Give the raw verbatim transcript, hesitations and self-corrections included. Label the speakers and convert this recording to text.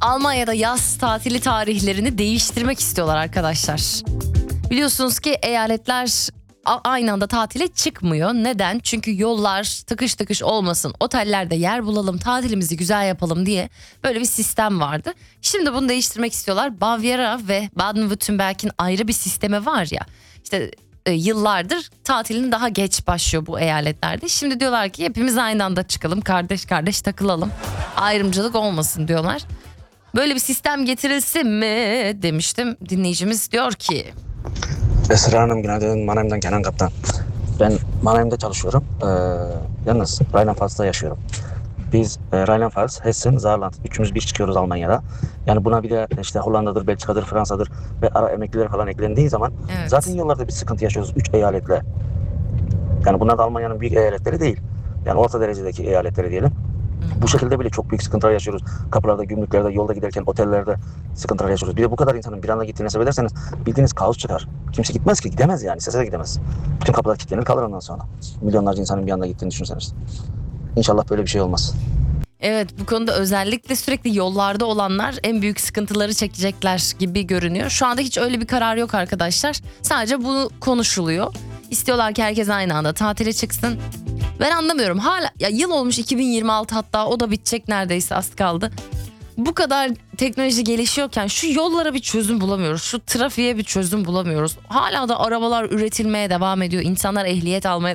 Speaker 1: Almanya'da yaz tatili tarihlerini değiştirmek istiyorlar arkadaşlar. Biliyorsunuz ki eyaletler a- aynı anda tatile çıkmıyor. Neden? Çünkü yollar tıkış tıkış olmasın, otellerde yer bulalım, tatilimizi güzel yapalım diye böyle bir sistem vardı. Şimdi bunu değiştirmek istiyorlar. Bavyera ve Baden-Württemberg'in ayrı bir sistemi var ya. İşte e, yıllardır tatilin daha geç başlıyor bu eyaletlerde. Şimdi diyorlar ki hepimiz aynı anda çıkalım, kardeş kardeş takılalım. Ayrımcılık olmasın diyorlar. Böyle bir sistem getirilsin mi demiştim. Dinleyicimiz diyor ki...
Speaker 2: Esra Hanım günaydın. Mannheim'den Kenan Kaptan. Ben Mannheim'de çalışıyorum. Ee, yalnız Rheinland-Pfalz'da yaşıyorum. Biz e, Rheinland-Pfalz, Hessen, Saarland üçümüz bir çıkıyoruz Almanya'da. Yani buna bir de işte Hollanda'dır, Belçika'dır, Fransa'dır ve ara emekliler falan eklendiği zaman
Speaker 1: Evet.
Speaker 2: zaten yollarda bir sıkıntı yaşıyoruz üç eyaletle. Yani bunlar da Almanya'nın büyük eyaletleri değil. Yani orta derecedeki eyaletleri diyelim. Bu şekilde bile çok büyük sıkıntılar yaşıyoruz. Kapılarda, gümrüklerde, yolda giderken otellerde sıkıntılar yaşıyoruz. Bir de bu kadar insanın bir anda gittiğini hesap ederseniz bildiğiniz kaos çıkar. Kimse gitmez ki, gidemez yani. Sese de gidemez. Bütün kapılar kilitlenir kalır ondan sonra. Milyonlarca insanın bir anda gittiğini düşünseniz. İnşallah böyle bir şey olmaz.
Speaker 1: Evet, bu konuda özellikle sürekli yollarda olanlar en büyük sıkıntıları çekecekler gibi görünüyor. Şu anda hiç öyle bir karar yok arkadaşlar. Sadece bu konuşuluyor. İstiyorlar ki herkes aynı anda tatile çıksın. Ben anlamıyorum hala ya, yıl olmuş iki bin yirmi altı, hatta o da bitecek neredeyse, az kaldı. Bu kadar teknoloji gelişiyorken şu yollara bir çözüm bulamıyoruz. Şu trafiğe bir çözüm bulamıyoruz. Hala da arabalar üretilmeye devam ediyor. İnsanlar ehliyet almaya